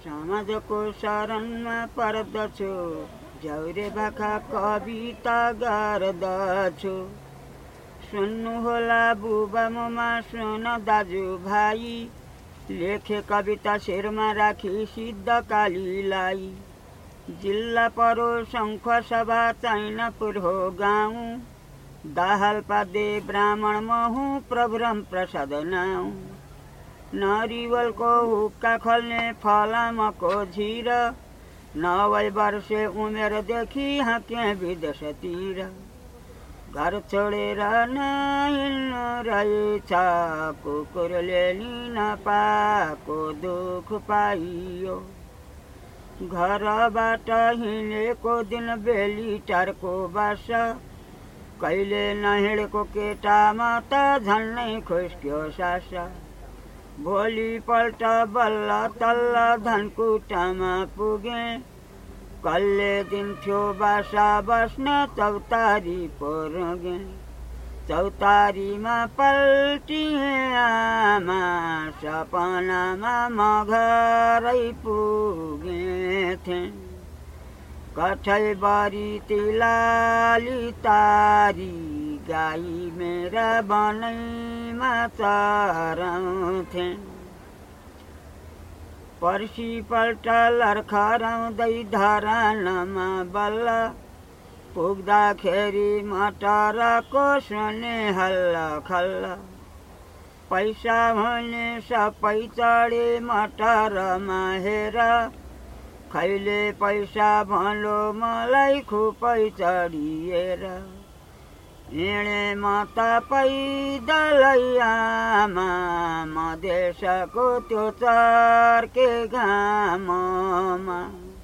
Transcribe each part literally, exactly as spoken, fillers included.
समाजको शरणमा पर्दछु, झौरे भाका कविता गर्दछु। सुन्नुहोला बुबा मुमा, सुन दाजु भाइ, लेखे कविता शिरमा राखी सिद्ध कालीलाई। जिल्ला परो शङ्ख सभा चैनपुर हो गाउँ, दाहाल पादे ब्राह्मण महु प्रभुराम प्रसाद नाउँ। नरिवलको हुक्का खोल्ने फलामको झिर, नवै वर्षे उमेरदेखि हाँके विदेशतिर। घर छोडेर नहिँड्नु रहेछ, कुकुरले लिन पाएको दुख पाइयो। घरबाट हिँडेको दिन बेली टारको बास, कहिले नहिँडेको केटामा त झन्नै खुस्क्यो सास। भोलिपल्ट बल्ल तल्ल धनकुटामा पुगे, कल्ले दिन्थ्यो बासा बस्न चौतारी पुगे। चौतारीमा पल्टिए आमा, सपनामा म घरै पुगेथे। कठैबरी तिलाली तारी, गाई मेरा बनैमा चराउँथे। पर्सिपल्ट लर्खराउँदै धरानमा बल्ल, पुग्दाखेरि मटरको सुने हल्ला खल्ला। पैसा हुने सबै चढे मटरमा हेर, खैले पैसा भलो मलाई खुपै चढिएर। हिँडे म त पैदलै आमा, मधेसको त्यो चर्के घाममा।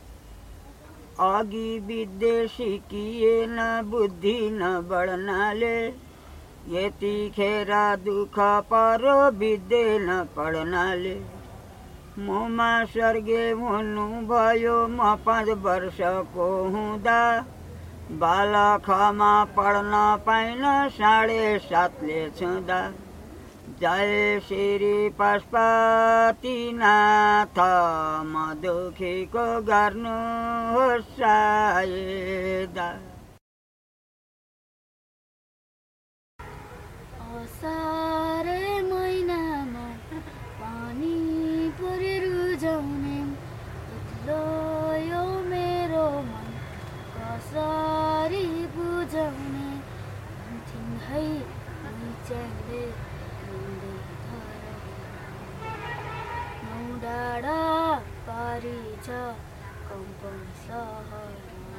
अघि विद्या सिकिएन बुद्धि नबढ्नाले, यतिखेर दुःख परो विद्या नपढ्नाले। मुमा स्वर्गे हुनुभयो म पाँच वर्षको हुँदा, बालखमा पढ्न पाइन साढे सातले छुँदा। जय श्री पशुपतिनाथ, म दुखीको गर्नुहोस् सहायता। असारे महिनामा पानी परे रुझाउने, उज्लो यो मेरो मन कसरी बुझाउने। भन्थिन् है मैच्याले हिँड्दै धराई, नौ डाँडा पारी छ कम्पन सहरमा।